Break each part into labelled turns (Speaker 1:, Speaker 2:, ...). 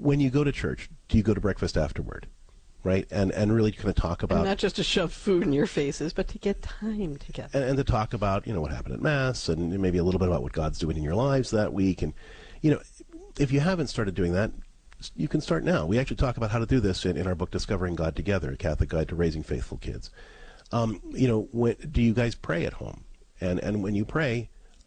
Speaker 1: when you go to church, do you go to breakfast afterward? Right? And really kind of talk about...
Speaker 2: And not just to shove food in your faces, but to get time together.
Speaker 1: And to talk about, what happened at Mass, and maybe a little bit about what God's doing in your lives that week. And, if you haven't started doing that, you can start now. We actually talk about how to do this in our book, Discovering God Together, A Catholic Guide to Raising Faithful Kids. Do you guys pray at home? And when you pray,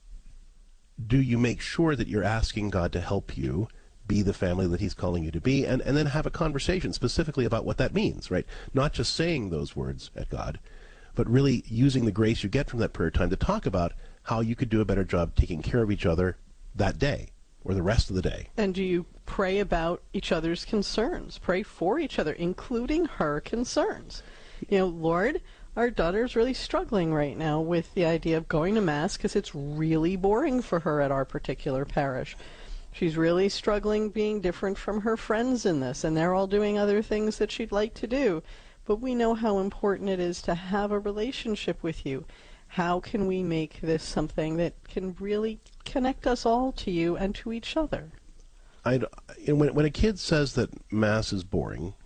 Speaker 1: do you make sure that you're asking God to help you be the family that he's calling you to be, and then have a conversation specifically about what that means, right? Not just saying those words at God, but really using the grace you get from that prayer time to talk about how you could do a better job taking care of each other that day or the rest of the day.
Speaker 2: And do you pray about each other's concerns? Pray for each other, including her concerns. Lord, our daughter's really struggling right now with the idea of going to Mass because it's really boring for her at our particular parish. She's really struggling being different from her friends in this, and they're all doing other things that she'd like to do. But we know how important it is to have a relationship with you. How can we make this something that can really connect us all to you and to each other?
Speaker 1: When a kid says that Mass is boring,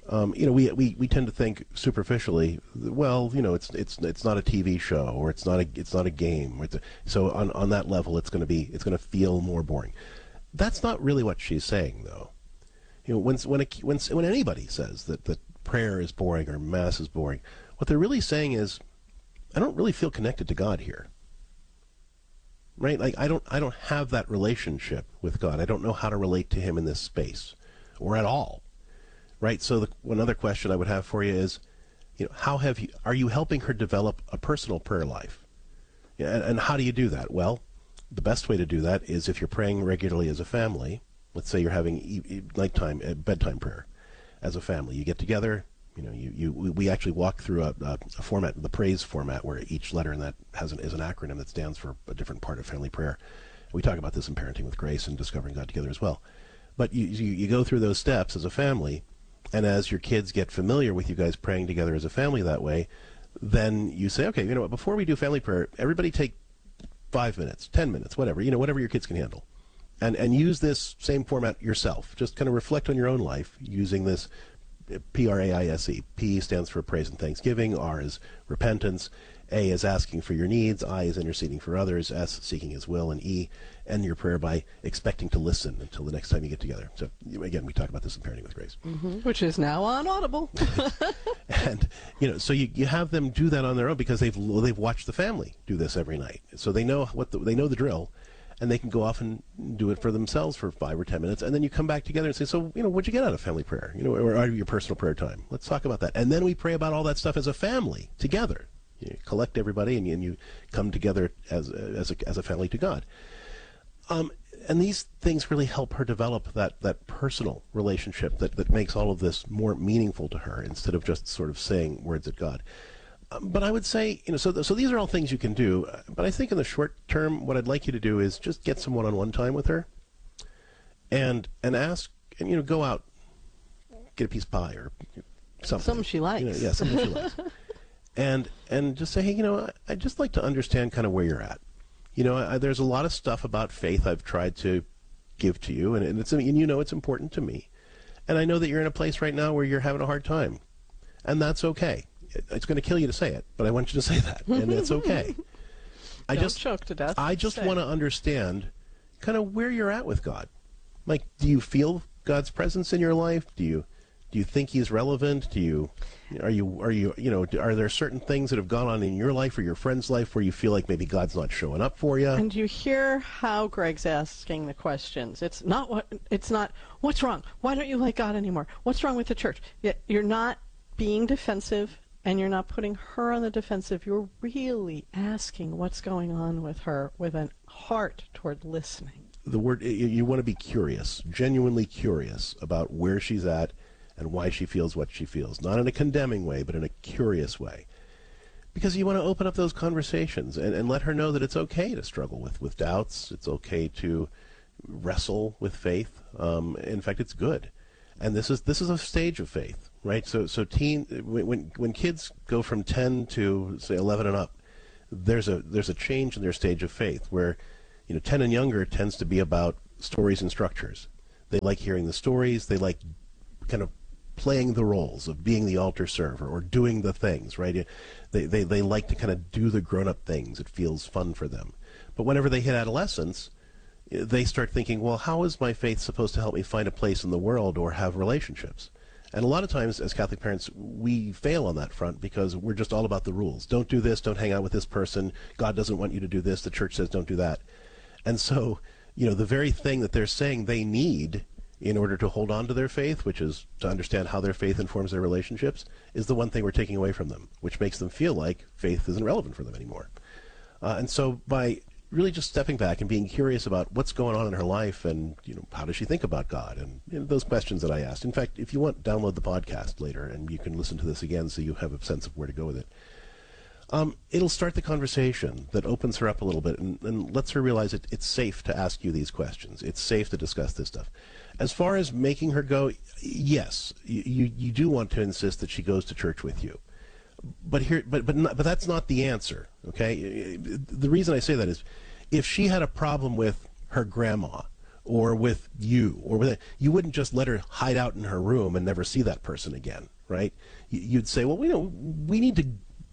Speaker 1: we tend to think superficially, well, it's not a TV show, or it's not a game, so on that level it's going to feel more boring. That's not really what she's saying, though. When anybody says that prayer is boring or Mass is boring, what they're really saying is, I don't really feel connected to God here. Right? Like I don't have that relationship with God. I don't know how to relate to him in this space, or at all. Right? So another question I would have for you is, are you helping her develop a personal prayer life? And how do you do that? Well, the best way to do that is if you're praying regularly as a family. Let's say you're having bedtime prayer as a family. You get together. We actually walk through a format, the praise format, where each letter in that is an acronym that stands for a different part of family prayer. We talk about this in Parenting with Grace and Discovering God Together as well. But you go through those steps as a family, and as your kids get familiar with you guys praying together as a family that way, then you say, okay, before we do family prayer, everybody take 5 minutes, 10 minutes, whatever your kids can handle. And use this same format yourself. Just kind of reflect on your own life using this PRAISE. P stands for praise and thanksgiving. R is repentance. A is asking for your needs. I is interceding for others. S, seeking his will. And E, end your prayer by expecting to listen until the next time you get together. So, again, we talk about this in Parenting with Grace.
Speaker 2: Mm-hmm. Which is now on Audible.
Speaker 1: And, so you have them do that on their own because they've watched the family do this every night. So they know they know the drill, and they can go off and do it for themselves for 5 or 10 minutes. And then you come back together and say, so, what'd you get out of family prayer? Or your personal prayer time? Let's talk about that. And then we pray about all that stuff as a family together. You collect everybody and you come together as a family to God. And these things really help her develop that personal relationship that makes all of this more meaningful to her instead of just sort of saying words at God. But I would say, so these are all things you can do. But I think in the short term, what I'd like you to do is just get some one-on-one time with her, and ask, and go out, get a piece of pie or something.
Speaker 2: Something she likes.
Speaker 1: Something she likes. And just say, hey, I'd just like to understand kind of where you're at. There's a lot of stuff about faith I've tried to give to you, and it's important to me. And I know that you're in a place right now where you're having a hard time, and that's okay. It's going to kill you to say it, but I want you to say that, and it's okay.
Speaker 2: Don't choke to death.
Speaker 1: I just want to understand kind of where you're at with God. Like, do you feel God's presence in your life? Do you think he's relevant? Are there certain things that have gone on in your life or your friend's life where you feel like maybe God's not showing up for you?
Speaker 2: And you hear how Greg's asking the questions. It's not what's wrong? Why don't you like God anymore? What's wrong with the church? Yet you're not being defensive, and you're not putting her on the defensive. You're really asking what's going on with her with a heart toward listening.
Speaker 1: The word, you want to be curious, genuinely curious about where she's at and why she feels what she feels. Not in a condemning way, but in a curious way. Because you want to open up those conversations and let her know that it's okay to struggle with doubts. It's okay to wrestle with faith. In fact, it's good. And this is a stage of faith, right? So when kids go from 10 to, say, 11 and up, there's a change in their stage of faith where, 10 and younger tends to be about stories and structures. They like hearing the stories. They like kind of playing the roles of being the altar server or doing the things, right? They like to kind of do the grown-up things. It feels fun for them. But whenever they hit adolescence, they start thinking, well, how is my faith supposed to help me find a place in the world or have relationships? And a lot of times as Catholic parents, we fail on that front because we're just all about the rules. Don't do this, don't hang out with this person, God doesn't want you to do this, the church says don't do that. And so, the very thing that they're saying they need in order to hold on to their faith, which is to understand how their faith informs their relationships, is the one thing we're taking away from them, which makes them feel like faith isn't relevant for them anymore. And so by really just stepping back and being curious about what's going on in her life and, how does she think about God and those questions that I asked. In fact, if you want, download the podcast later and you can listen to this again so you have a sense of where to go with it. It'll start the conversation that opens her up a little bit and lets her realize it's safe to ask you these questions. It's safe to discuss this stuff. As far as making her go, yes, you do want to insist that she goes to church with you. But that's not the answer, okay? The reason I say that is if she had a problem with her grandma or with you you wouldn't just let her hide out in her room and never see that person again, right? You'd say, well, we need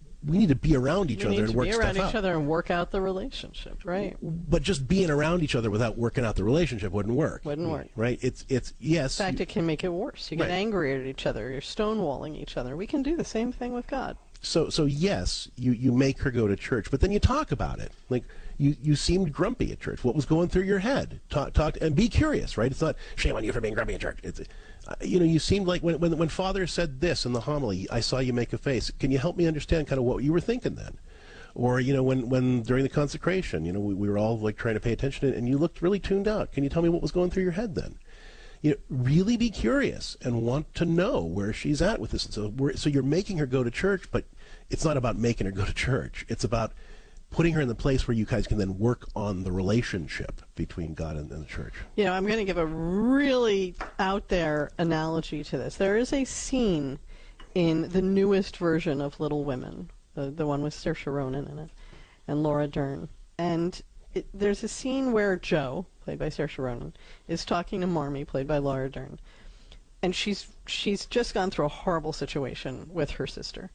Speaker 1: to be around each other and work stuff out.
Speaker 2: Be around each other and work out the relationship, right?
Speaker 1: But just being around each other without working out the relationship wouldn't work.
Speaker 2: Wouldn't work.
Speaker 1: Right? It's yes.
Speaker 2: In fact, it can make it worse. You get
Speaker 1: Right.
Speaker 2: angry at each other. You're stonewalling each other. We can do the same thing with God.
Speaker 1: So yes, you make her go to church, but then you talk about it. Like you seemed grumpy at church. What was going through your head? Talk and be curious, right? It's not shame on you for being grumpy at church. It's you seemed like when Father said this in the homily, I saw you make a face. Can you help me understand kind of what you were thinking then? Or when during the consecration, we were all like trying to pay attention and you looked really tuned out. Can you tell me what was going through your head then? Really be curious and want to know where she's at with this. So you're making her go to church, but it's not about making her go to church. It's about putting her in the place where you guys can then work on the relationship between God and the church.
Speaker 2: I'm going to give a really out there analogy to this. There is a scene in the newest version of Little Women, the one with Saoirse Ronan in it, and Laura Dern. And there's a scene where Jo, played by Saoirse Ronan, is talking to Marmee, played by Laura Dern. And she's just gone through a horrible situation with her sister.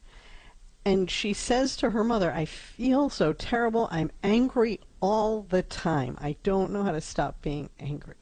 Speaker 2: And she says to her mother, I feel so terrible. I'm angry all the time. I don't know how to stop being angry.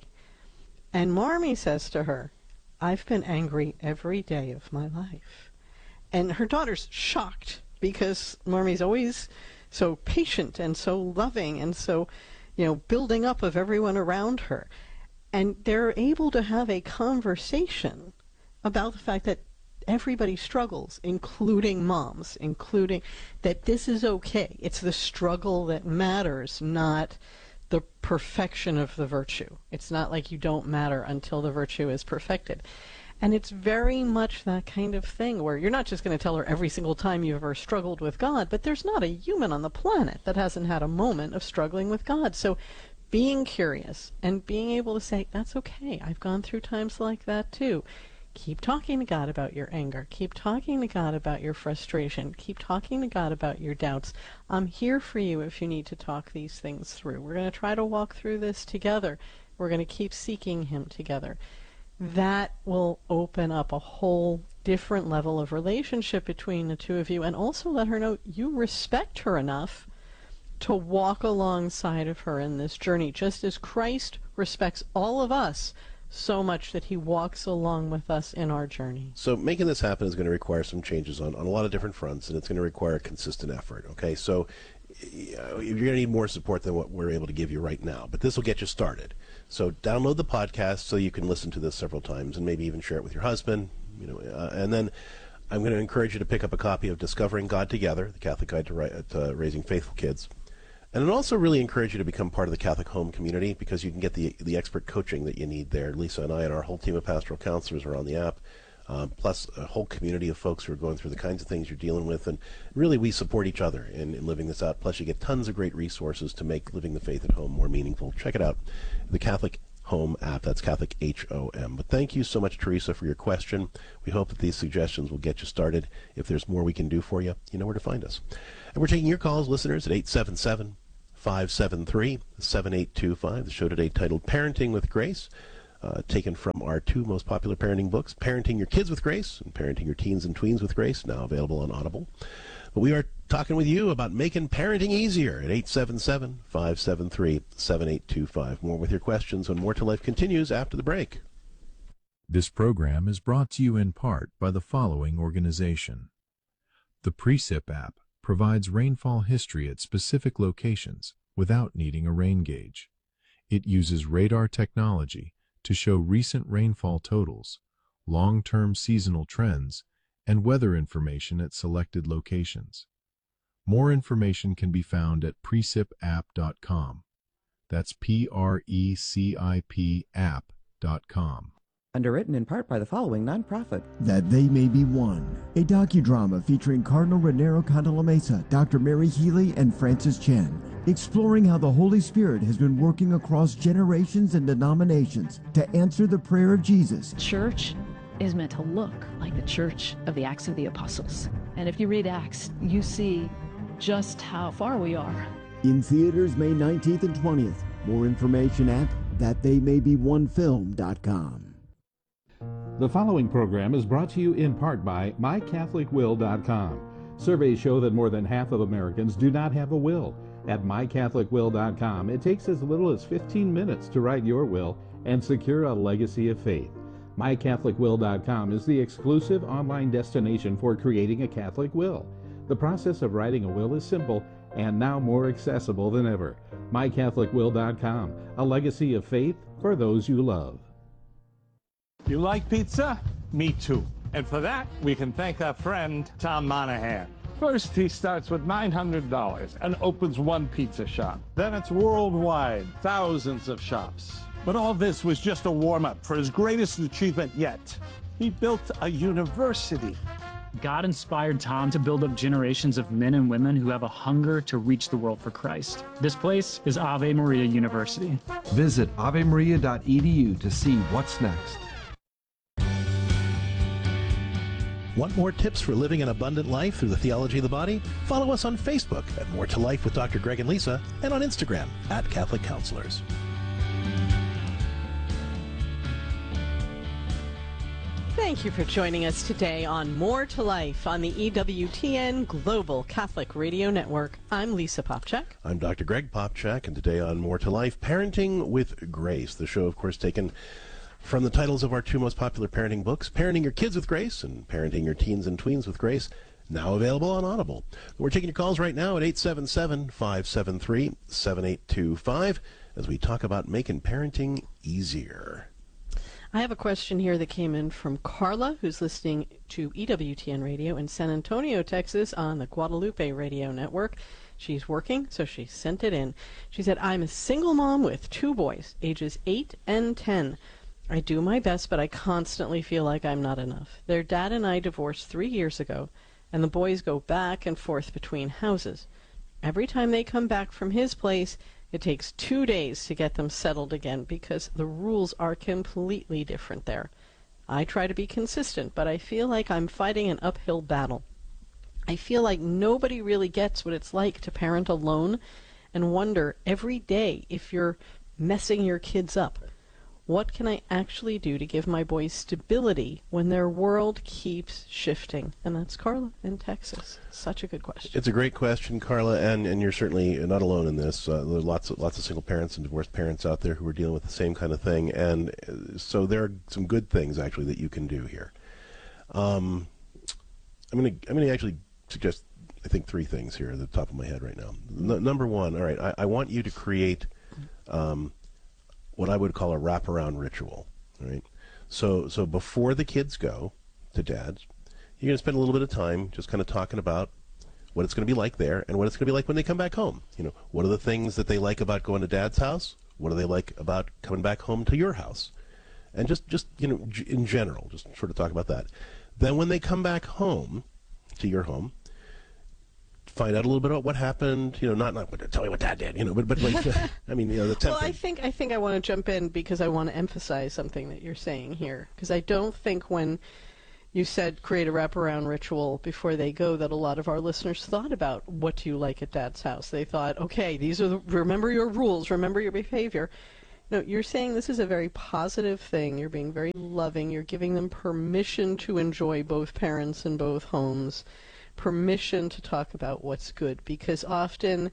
Speaker 2: And Marmee says to her, I've been angry every day of my life. And her daughter's shocked because Marmee's always so patient and so loving and so, building up of everyone around her. And they're able to have a conversation about the fact that everybody struggles, including moms, including that this is okay. It's the struggle that matters, not the perfection of the virtue. It's not like you don't matter until the virtue is perfected. And it's very much that kind of thing where you're not just going to tell her every single time you've ever struggled with God, but there's not a human on the planet that hasn't had a moment of struggling with God. So being curious and being able to say, that's okay, I've gone through times like that too. Keep talking to God about your anger. Keep talking to God about your frustration. Keep talking to God about your doubts. I'm here for you if you need to talk these things through. We're going to try to walk through this together. We're going to keep seeking Him together. That will open up a whole different level of relationship between the two of you, and also let her know you respect her enough to walk alongside of her in this journey, just as Christ respects all of us so much that He walks along with us in our journey.
Speaker 1: So making this happen is going to require some changes on a lot of different fronts, and it's going to require consistent effort, okay? So you're going to need more support than what we're able to give you right now, but this will get you started. So download the podcast so you can listen to this several times and maybe even share it with your husband, and then I'm going to encourage you to pick up a copy of Discovering God Together, the Catholic Guide to Raising Faithful Kids. And I'd also really encourage you to become part of the Catholic Home community because you can get the expert coaching that you need there. Lisa and I and our whole team of pastoral counselors are on the app, plus a whole community of folks who are going through the kinds of things you're dealing with. And really, we support each other in living this out. Plus, you get tons of great resources to make living the faith at home more meaningful. Check it out, the Catholic Home app. That's Catholic H-O-M. But thank you so much, Teresa, for your question. We hope that these suggestions will get you started. If there's more we can do for you, you know where to find us. And we're taking your calls, listeners, at 877-573-7825. The show today titled Parenting with Grace. taken from our two most popular parenting books, Parenting Your Kids with Grace and Parenting Your Teens and Tweens with Grace, now available on Audible. But we are talking with you about making parenting easier at 877-573-7825. More with your questions when More to Life continues after the break.
Speaker 3: This program is brought to you in part by the following organization. The Precip app provides rainfall history at specific locations without needing a rain gauge. It uses radar technology to show recent rainfall totals, long-term seasonal trends, and weather information at selected locations. More information can be found at precipapp.com. That's PRECIP app.com.
Speaker 4: Underwritten in part by the following nonprofit.
Speaker 5: That They May Be One, a docudrama featuring Cardinal Raniero Cantalamessa, Dr. Mary Healy, and Francis Chen, exploring how the Holy Spirit has been working across generations and denominations to answer the prayer of Jesus.
Speaker 6: Church is meant to look like the church of the Acts of the Apostles. And if you read Acts, you see just how far we are.
Speaker 5: In theaters May 19th and 20th. More information at thattheymay-be-one-film.com.
Speaker 7: The following program is brought to you in part by MyCatholicWill.com. Surveys show that more than half of Americans do not have a will. At MyCatholicWill.com, it takes as little as 15 minutes to write your will and secure a legacy of faith. MyCatholicWill.com is the exclusive online destination for creating a Catholic will. The process of writing a will is simple and now more accessible than ever. MyCatholicWill.com, a legacy of faith for those you love.
Speaker 8: You like pizza? Me too. And for that, we can thank our friend, Tom Monahan. First, he starts with $900 and opens one pizza shop. Then it's worldwide, thousands of shops. But all this was just a warm-up for his greatest achievement yet. He built a university.
Speaker 9: God inspired Tom to build up generations of men and women who have a hunger to reach the world for Christ. This place is Ave Maria University.
Speaker 10: Visit avemaria.edu to see what's next.
Speaker 1: Want more tips for living an abundant life through the theology of the body? Follow us on Facebook at More to Life with Dr. Greg and Lisa, and on Instagram at Catholic Counselors.
Speaker 2: Thank you for joining us today on More to Life on the EWTN Global Catholic Radio Network. I'm Lisa Popchak.
Speaker 1: I'm Dr. Greg Popchak, and today on More to Life, Parenting with Grace. The show, of course, taken from the titles of our two most popular parenting books, Parenting Your Kids with Grace and Parenting Your Teens and Tweens with Grace, now available on Audible. We're taking your calls right now at 877-573-7825 as we talk about making parenting easier.
Speaker 2: I have a question here that came in from Carla, who's listening to EWTN Radio in San Antonio, Texas, on the Guadalupe Radio Network. She's working, so she sent it in. She said, I'm a single mom with two boys, ages 8 and 10. I do my best, but I constantly feel like I'm not enough. Their dad and I divorced 3 years ago, and the boys go back and forth between houses. Every time they come back from his place, it takes 2 days to get them settled again because the rules are completely different there. I try to be consistent, but I feel like I'm fighting an uphill battle. I feel like nobody really gets what it's like to parent alone and wonder every day if you're messing your kids up. What can I actually do to give my boys stability when their world keeps shifting? And that's Carla in Texas. Such a good question.
Speaker 1: It's a great question, Carla, and you're certainly not alone in this. There are lots of single parents and divorced parents out there who are dealing with the same kind of thing, and so there are some good things actually that you can do here. I'm going to actually suggest, I think, 3 things here at the top of my head right now. Number one, all right, I want you to create what I would call a wraparound ritual, right? So before the kids go to dad's, you're going to spend a little bit of time just kind of talking about what it's going to be like there and what it's going to be like when they come back home. You know, what are the things that they like about going to dad's house? What do they like about coming back home to your house? And just you know, in general, just sort of talk about that. Then when they come back home to your home, find out a little bit about what happened. You know, not tell me what Dad did. You know, but like, I mean, you know, the tempting.
Speaker 2: Well, I think I want to jump in because I want to emphasize something that you're saying here. Because I don't think when you said create a wraparound ritual before they go that a lot of our listeners thought about what do you like at Dad's house. They thought, okay, these are remember your rules, remember your behavior. No, you're saying this is a very positive thing. You're being very loving. You're giving them permission to enjoy both parents in both homes, permission to talk about what's good, because often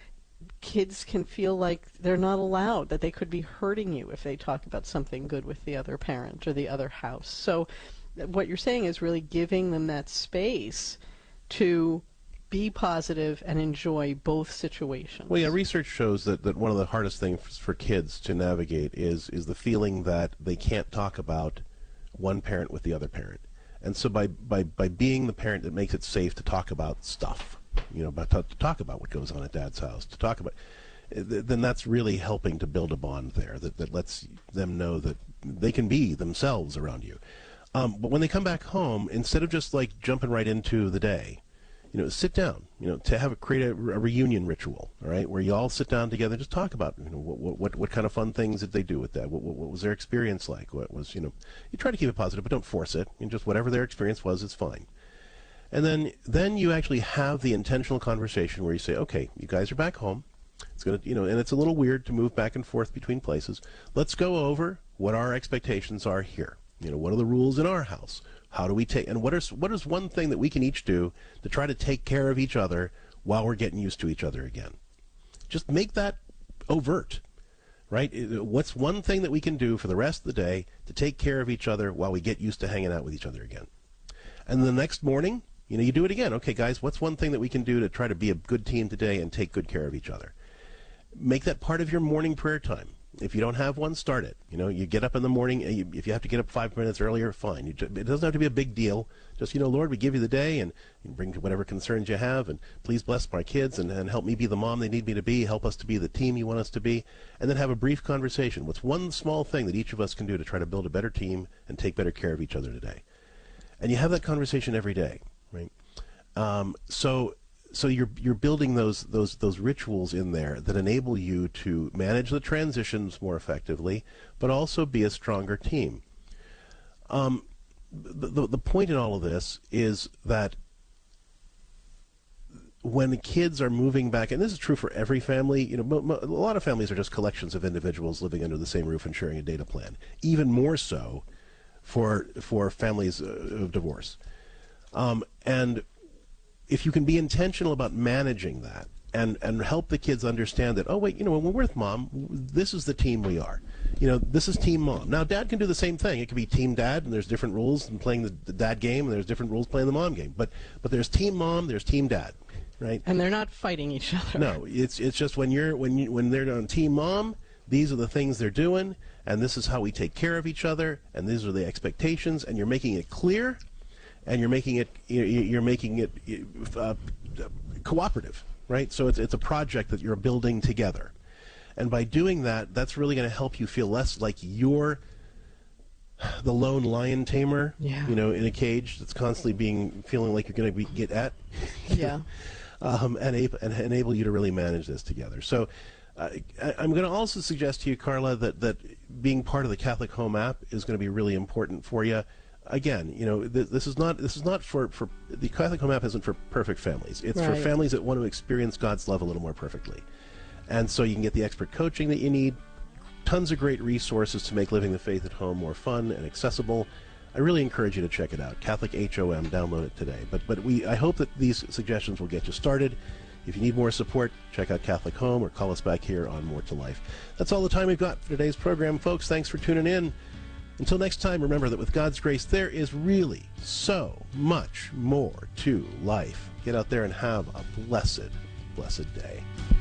Speaker 2: kids can feel like they're not allowed, that they could be hurting you if they talk about something good with the other parent or the other house. So what you're saying is really giving them that space to be positive and enjoy both situations.
Speaker 1: Well, yeah, research shows that one of the hardest things for kids to navigate is the feeling that they can't talk about one parent with the other parent. And so by being the parent that makes it safe to talk about stuff, to talk about what goes on at Dad's house, to talk about, then that's really helping to build a bond there that lets them know that they can be themselves around you. But when they come back home, instead of just like jumping right into the day, sit down, to create a reunion ritual, all right, where you all sit down together and just talk about, what kind of fun things did they do with that? What was their experience like? What was, you try to keep it positive, but don't force it. Just whatever their experience was, it's fine. And then you actually have the intentional conversation where you say, okay, you guys are back home. It's going to, and it's a little weird to move back and forth between places. Let's go over what our expectations are here. What are the rules in our house? How do we take, and what is one thing that we can each do to try to take care of each other while we're getting used to each other again? Just make that overt, right? What's one thing that we can do for the rest of the day to take care of each other while we get used to hanging out with each other again? And the next morning, you do it again. Okay, guys, what's one thing that we can do to try to be a good team today and take good care of each other? Make that part of your morning prayer time. If you don't have one, start it. You get up in the morning. If you have to get up 5 minutes earlier, fine. It doesn't have to be a big deal. Just, Lord, we give you the day and bring whatever concerns you have, and please bless my kids and help me be the mom they need me to be. Help us to be the team you want us to be. And then have a brief conversation. What's one small thing that each of us can do to try to build a better team and take better care of each other today? And you have that conversation every day, right? So you're building those rituals in there that enable you to manage the transitions more effectively, but also be a stronger team. The point in all of this is that when kids are moving back, and this is true for every family, a lot of families are just collections of individuals living under the same roof and sharing a data plan. Even more so for families of divorce. And if you can be intentional about managing that and help the kids understand that, oh, wait, when we're with mom, this is the team we are. This is team mom. Now, dad can do the same thing. It can be team dad, and there's different rules in playing the dad game, and there's different rules playing the mom game. But there's team mom, there's team dad, right?
Speaker 2: And they're not fighting each other.
Speaker 1: No, it's just when they're on team mom, these are the things they're doing, and this is how we take care of each other, and these are the expectations, and you're making it clear. And you're making it cooperative, right? So it's a project that you're building together, and by doing that, that's really going to help you feel less like you're the lone lion tamer, in a cage that's constantly feeling like you're going to get at, and enable you to really manage this together. So I'm going to also suggest to you, Carla, that being part of the Catholic Home app is going to be really important for you. Again, this is not for the Catholic Home app isn't for perfect families. It's for families that want to experience God's love a little more perfectly. And so you can get the expert coaching that you need, tons of great resources to make living the faith at home more fun and accessible. I really encourage you to check it out. Catholic HOM, download it today. But I hope that these suggestions will get you started. If you need more support, check out Catholic Home or call us back here on More to Life. That's all the time we've got for today's program, folks. Thanks for tuning in. Until next time, remember that with God's grace, there is really so much more to life. Get out there and have a blessed, blessed day.